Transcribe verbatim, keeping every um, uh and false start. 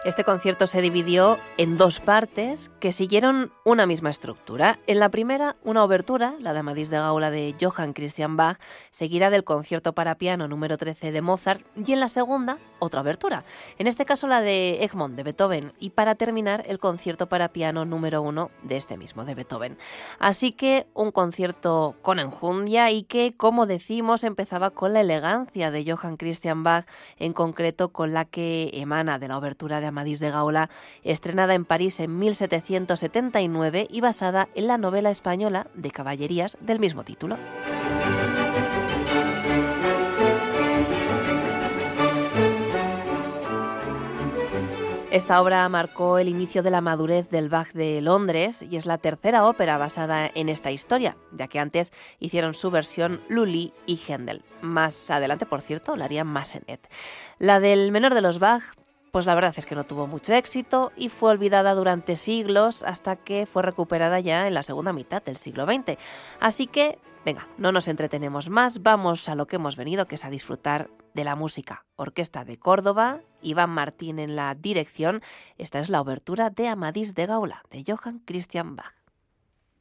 Este concierto se dividió en dos partes que siguieron una misma estructura. En la primera, una obertura, la de Amadís de Gaula de Johann Christian Bach, seguida del concierto para piano número trece de Mozart, y en la segunda, otra obertura, en este caso la de Egmont de Beethoven, y para terminar el concierto para piano número uno de este mismo, de Beethoven. Así que un concierto con enjundia y que, como decimos, empezaba con la elegancia de Johann Christian Bach, en concreto con la que emana de la obertura de Amadís de Gaula, estrenada en París en mil setecientos setenta y nueve y basada en la novela española de caballerías del mismo título. Esta obra marcó el inicio de la madurez del Bach de Londres y es la tercera ópera basada en esta historia, ya que antes hicieron su versión Lully y Händel. Más adelante, por cierto, la haría Massenet. La del menor de los Bach, pues la verdad es que no tuvo mucho éxito y fue olvidada durante siglos hasta que fue recuperada ya en la segunda mitad del siglo veinte. Así que, venga, no nos entretenemos más, vamos a lo que hemos venido, que es a disfrutar de la música. Orquesta de Córdoba, Iván Martín en la dirección. Esta es la obertura de Amadís de Gaula, de Johann Christian Bach.